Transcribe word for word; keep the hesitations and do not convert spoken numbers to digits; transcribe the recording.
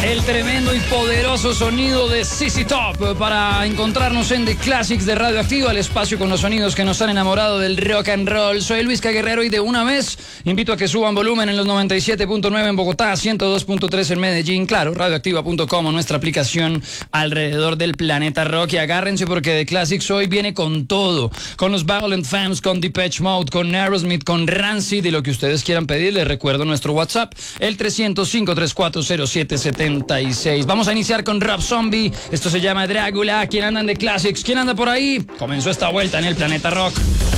El tremendo y poderoso sonido de Z Z Top para encontrarnos en The Classics de Radioactiva, el espacio con los sonidos que nos han enamorado del rock and roll. Soy Luis Guerrero y de una vez invito a que suban volumen en los noventa y siete punto nueve en Bogotá, ciento dos punto tres en Medellín, claro, radioactiva punto com, nuestra aplicación alrededor del planeta rock. Y agárrense porque The Classics hoy viene con todo, con los Violent Femmes, con Depeche Mode, con Aerosmith, con Rancid y lo que ustedes quieran pedir. Les recuerdo nuestro WhatsApp, el trescientos cinco, treinta y cuatro cero siete setenta y seis. Vamos a iniciar con Rob Zombie. Esto se llama Drácula. ¿Quién anda en The Classics? ¿Quién anda por ahí? Comenzó esta vuelta en el planeta rock.